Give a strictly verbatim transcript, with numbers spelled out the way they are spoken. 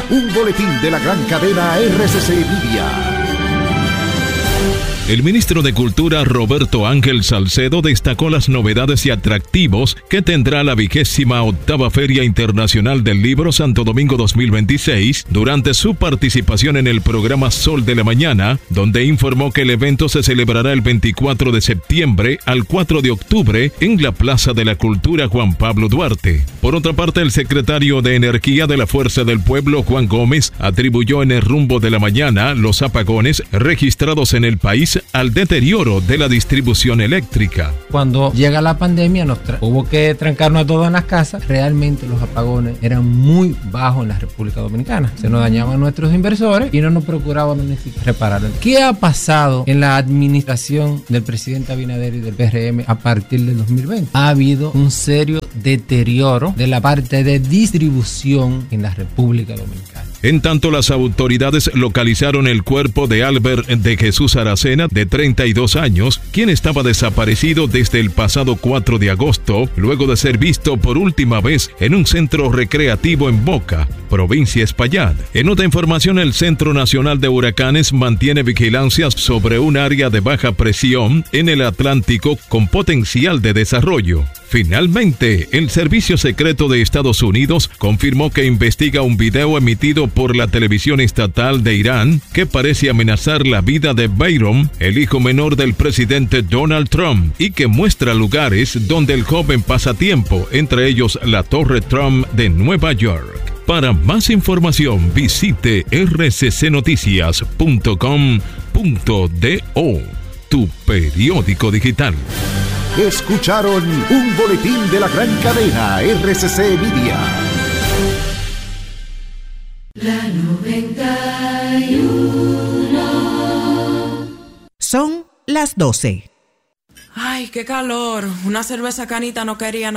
un boletín de la gran cadena R C C Media. El ministro de Cultura, Roberto Ángel Salcedo, destacó las novedades y atractivos que tendrá la vigésima octava Feria Internacional del Libro Santo Domingo dos mil veintiséis durante su participación en el programa Sol de la Mañana, donde informó que el evento se celebrará el veinticuatro de septiembre al cuatro de octubre en la Plaza de la Cultura Juan Pablo Duarte. Por otra parte, el secretario de Energía de la Fuerza del Pueblo, Juan Gómez, atribuyó en el rumbo de la mañana los apagones registrados en el país al deterioro de la distribución eléctrica. Cuando llega la pandemia nos tra- hubo que trancarnos a todas las casas. Realmente los apagones eran muy bajos en la República Dominicana. Se nos dañaban nuestros inversores y no nos procuraban ni siquiera repararlos. ¿Qué ha pasado en la administración del presidente Abinader y del P R M a partir del dos mil veinte? Ha habido un serio deterioro de la parte de distribución en la República Dominicana. En tanto, las autoridades localizaron el cuerpo de Albert de Jesús Aracena, de treinta y dos años, quien estaba desaparecido desde el pasado cuatro de agosto, luego de ser visto por última vez en un centro recreativo en Boca, provincia Espaillat. En otra información, el Centro Nacional de Huracanes mantiene vigilancia sobre un área de baja presión en el Atlántico con potencial de desarrollo. Finalmente, el Servicio Secreto de Estados Unidos confirmó que investiga un video emitido por la televisión estatal de Irán que parece amenazar la vida de Bayron, el hijo menor del presidente Donald Trump, y que muestra lugares donde el joven pasa tiempo, entre ellos la Torre Trump de Nueva York. Para más información, visite r c c noticias punto com punto do, tu periódico digital. Escucharon un boletín de la gran cadena R C C Media. La noventa y uno. Son las doce. Ay, qué calor. Una cerveza Canita no quería nada.